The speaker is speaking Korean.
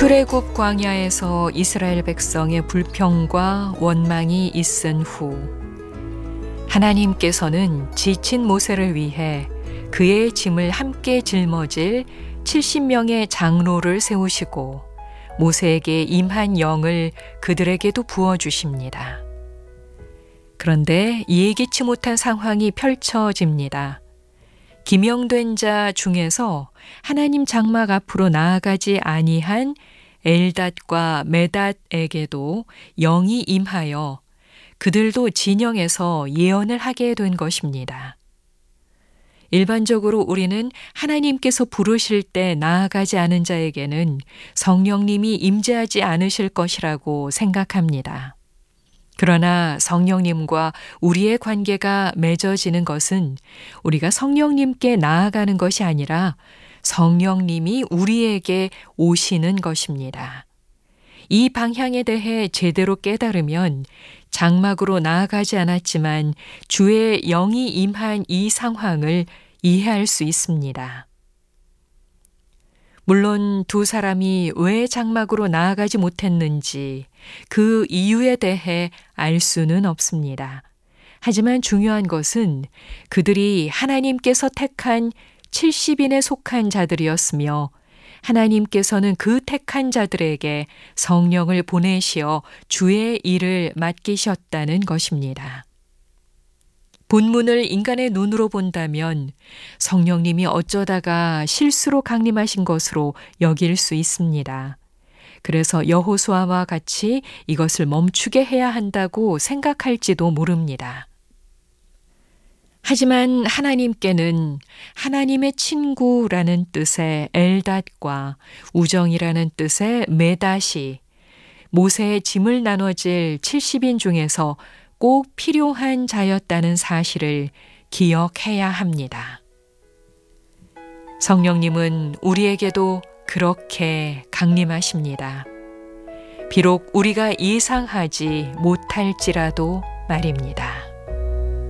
출애굽 광야에서 이스라엘 백성의 불평과 원망이 있은 후 하나님께서는 지친 모세를 위해 그의 짐을 함께 짊어질 70명의 장로를 세우시고 모세에게 임한 영을 그들에게도 부어주십니다. 그런데 예기치 못한 상황이 펼쳐집니다. 기명된 자 중에서 하나님 장막 앞으로 나아가지 아니한 엘닷과 메닷에게도 영이 임하여 그들도 진영에서 예언을 하게 된 것입니다. 일반적으로 우리는 하나님께서 부르실 때 나아가지 않은 자에게는 성령님이 임재하지 않으실 것이라고 생각합니다. 그러나 성령님과 우리의 관계가 맺어지는 것은 우리가 성령님께 나아가는 것이 아니라 성령님이 우리에게 오시는 것입니다. 이 방향에 대해 제대로 깨달으면 장막으로 나아가지 않았지만 주의 영이 임한 이 상황을 이해할 수 있습니다. 물론 두 사람이 왜 장막으로 나아가지 못했는지 그 이유에 대해 알 수는 없습니다. 하지만 중요한 것은 그들이 하나님께서 택한 70인에 속한 자들이었으며 하나님께서는 그 택한 자들에게 성령을 보내시어 주의 일을 맡기셨다는 것입니다. 본문을 인간의 눈으로 본다면 성령님이 어쩌다가 실수로 강림하신 것으로 여길 수 있습니다. 그래서 여호수아와 같이 이것을 멈추게 해야 한다고 생각할지도 모릅니다. 하지만 하나님께는 하나님의 친구라는 뜻의 엘닷과 우정이라는 뜻의 메닷이 모세의 짐을 나눠질 70인 중에서 꼭 필요한 자였다는 사실을 기억해야 합니다. 성령님은 우리에게도 그렇게 강림하십니다. 비록 우리가 예상하지 못할지라도 말입니다.